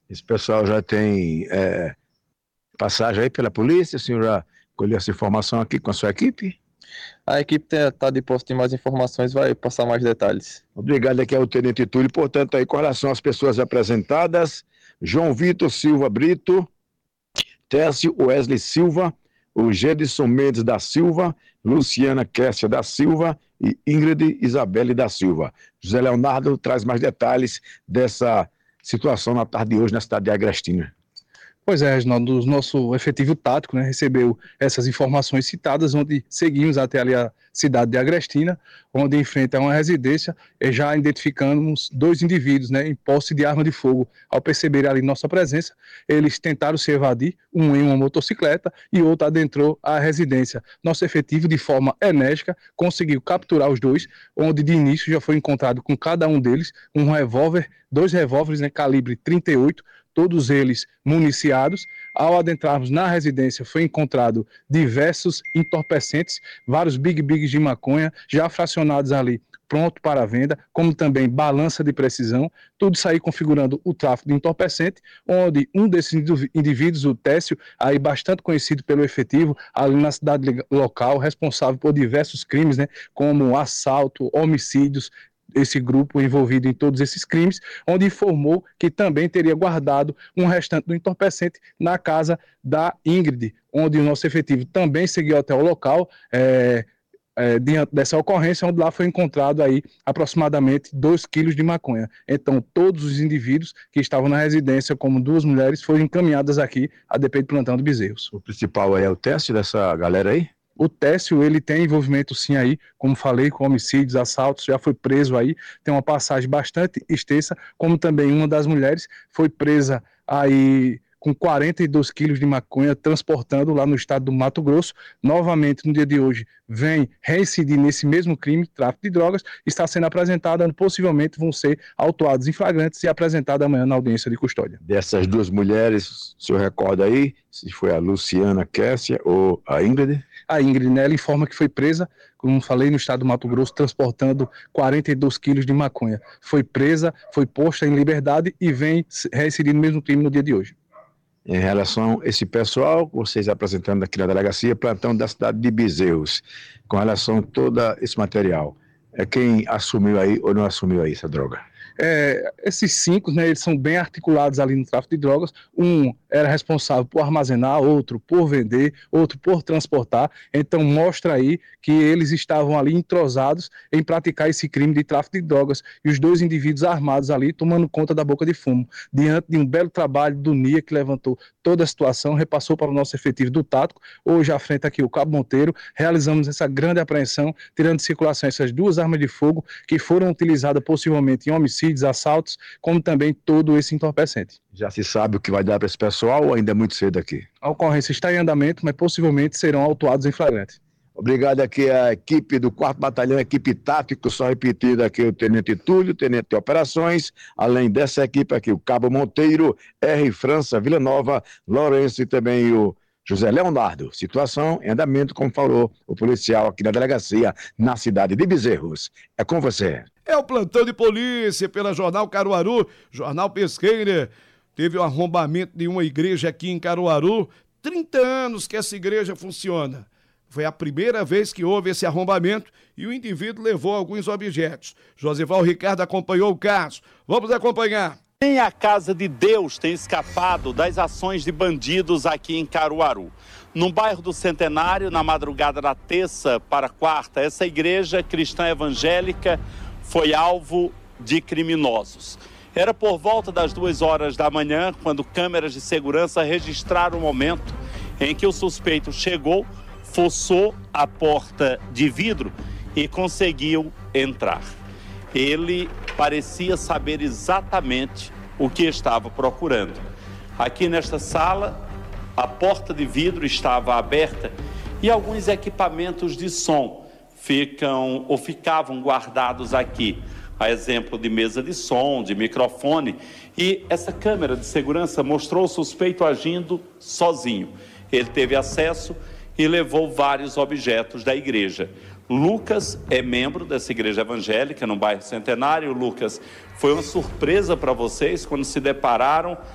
Esse pessoal já tem passagem aí pela polícia? O senhor já colheu essa informação aqui com a sua equipe? A equipe está de posse de mais informações, vai passar mais detalhes. Obrigado, aqui é o Tenente Túlio. Portanto, aí com relação às pessoas apresentadas, João Vitor Silva Brito, Técio Wesley Silva, o Gedson Mendes da Silva, Luciana Kessia da Silva e Ingrid Isabelle da Silva. José Leonardo traz mais detalhes dessa situação na tarde de hoje na cidade de Agrestina. Pois é, Reginaldo, o nosso efetivo tático, né, recebeu essas informações citadas, onde seguimos até ali a cidade de Agrestina, onde em frente a uma residência, já identificamos 2 indivíduos, né, em posse de arma de fogo. Ao perceber ali nossa presença, eles tentaram se evadir, um em uma motocicleta e outro adentrou a residência. Nosso efetivo, de forma enérgica, conseguiu capturar os 2, onde de início já foi encontrado com cada um deles um revólver, 2 revólveres, né, calibre 38, todos eles municiados. Ao adentrarmos na residência, foi encontrado diversos entorpecentes, vários bigs de maconha, já fracionados ali, pronto para venda, como também balança de precisão, tudo isso aí configurando o tráfico de entorpecente, onde um desses indivíduos, o Técio, aí bastante conhecido pelo efetivo, ali na cidade local, responsável por diversos crimes, né, como assalto, homicídios, esse grupo envolvido em todos esses crimes, onde informou que também teria guardado um restante do entorpecente na casa da Ingrid, onde o nosso efetivo também seguiu até o local, diante dessa ocorrência, onde lá foi encontrado aí aproximadamente 2 quilos de maconha. Então, todos os indivíduos que estavam na residência, como 2 mulheres, foram encaminhadas aqui à DP de Plantão de Bezerros. O principal é o teste dessa galera aí? O Técio, ele tem envolvimento sim aí, como falei, com homicídios, assaltos, já foi preso aí, tem uma passagem bastante extensa, como também uma das mulheres foi presa aí com 42 quilos de maconha, transportando lá no estado do Mato Grosso. Novamente, no dia de hoje, vem reincidir nesse mesmo crime, tráfico de drogas, está sendo apresentada, possivelmente vão ser autuados em flagrantes e apresentada amanhã na audiência de custódia. Dessas 2 mulheres, o senhor recorda aí se foi a Luciana Kessia ou a Ingrid? A Ingrid, né, ela informa que foi presa, como falei, no estado do Mato Grosso, transportando 42 quilos de maconha. Foi presa, foi posta em liberdade e vem reincidir no mesmo crime no dia de hoje. Em relação a esse pessoal, vocês apresentando aqui na delegacia, plantão da cidade de Bezerros, com relação a todo esse material, quem assumiu aí ou não assumiu aí essa droga? Esses 5, né, eles são bem articulados ali no tráfico de drogas. Um era responsável por armazenar, outro por vender, outro por transportar. Então mostra aí que eles estavam ali entrosados em praticar esse crime de tráfico de drogas, e os 2 indivíduos armados ali tomando conta da boca de fumo. Diante de um belo trabalho do NIA, que levantou toda a situação, repassou para o nosso efetivo do tático, hoje à frente aqui o Cabo Monteiro, realizamos essa grande apreensão, tirando de circulação essas 2 armas de fogo que foram utilizadas possivelmente em homicídios, assaltos, como também todo esse entorpecente. Já se sabe o que vai dar para esse pessoal ou ainda é muito cedo aqui? A ocorrência está em andamento, mas possivelmente serão autuados em flagrante. Obrigado aqui à equipe do 4º Batalhão, equipe tático, só repetido aqui o Tenente Túlio, Tenente de Operações, além dessa equipe aqui o Cabo Monteiro, R. França, Vila Nova, Lourenço e também o José Leonardo. Situação em andamento, como falou o policial aqui na delegacia, na cidade de Bezerros. É com você. É o plantão de polícia pela Jornal Caruaru, Jornal Pesqueira. Teve um arrombamento de uma igreja aqui em Caruaru. 30 anos que essa igreja funciona. Foi a primeira vez que houve esse arrombamento e o indivíduo levou alguns objetos. Josival Ricardo acompanhou o caso. Vamos acompanhar. Nem a Casa de Deus tem escapado das ações de bandidos aqui em Caruaru. No bairro do Centenário, na madrugada da terça para quarta, essa igreja cristã evangélica foi alvo de criminosos. Era por volta das 2 horas da manhã, quando câmeras de segurança registraram o momento em que o suspeito chegou, forçou a porta de vidro e conseguiu entrar. Ele parecia saber exatamente o que estava procurando. Aqui nesta sala, a porta de vidro estava aberta e alguns equipamentos de som ficavam guardados aqui, a exemplo de mesa de som, de microfone, e essa câmera de segurança mostrou o suspeito agindo sozinho. Ele teve acesso e levou vários objetos da igreja. Lucas é membro dessa igreja evangélica no bairro Centenário. Lucas, foi uma surpresa para vocês quando se depararam